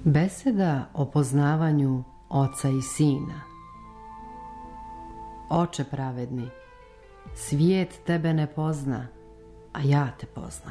Beseda o poznavanju Oca i Sina. Oče pravedni, svijet tebe ne pozna, a ja te poznah.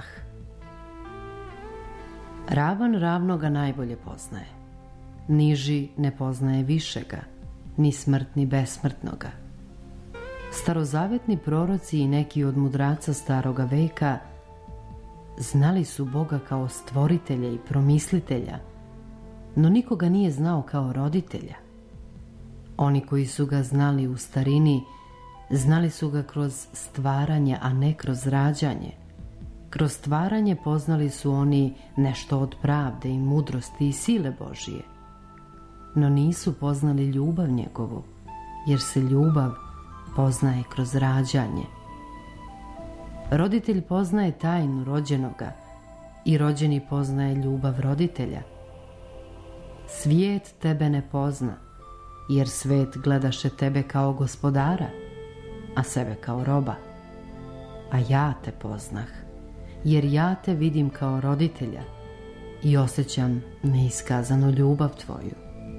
Ravan ravnoga najbolje poznaje, niži ne poznaje višega, ni smrt ni besmrtnoga. Starozavetni proroci i neki od mudraca staroga veka znali su Boga kao stvoritelja i promislitelja, no nikoga nije znao kao roditelja. Oni koji su ga znali u starini, znali su ga kroz stvaranje, a ne kroz rađanje. Kroz stvaranje poznali su oni nešto od pravde i mudrosti i sile Božije. No nisu poznali ljubav njegovu, jer se ljubav poznaje kroz rađanje. Roditelj poznaje tajnu rođenoga i rođeni poznaje ljubav roditelja. Svijet tebe ne pozna, jer svet gledaše tebe kao gospodara, a sebe kao roba. A ja te poznah, jer ja te vidim kao roditelja i osjećam neiskazanu ljubav tvoju.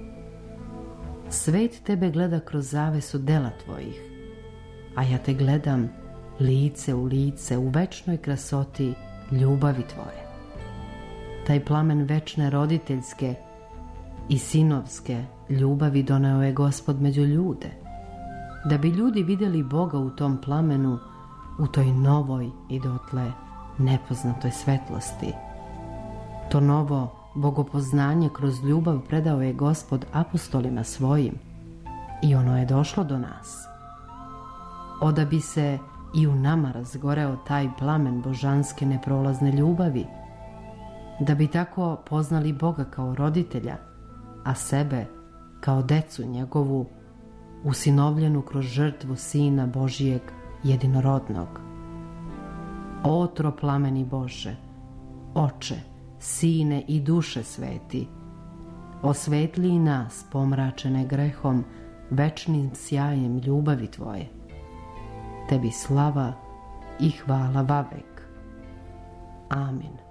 Svet tebe gleda kroz zavesu dela tvojih, a ja te gledam lice u lice u večnoj krasoti ljubavi tvoje. Taj plamen večne roditeljske i sinovske ljubavi doneo je Gospod među ljude, da bi ljudi vidjeli Boga u tom plamenu, u toj novoj i dotle nepoznatoj svetlosti. To novo bogopoznanje kroz ljubav predao je Gospod apostolima svojim i ono je došlo do nas. Da bi se i u nama razgoreo taj plamen božanske neprolazne ljubavi, da bi tako poznali Boga kao roditelja, a sebe kao decu njegovu, usinovljenu kroz žrtvu Sina Božijeg jedinorodnog. O troplameni Bože, Oče, Sine i duše sveti, osvetli i nas pomračene grehom večnim sjajem ljubavi Tvoje. Tebi slava i hvala vavek. Amin.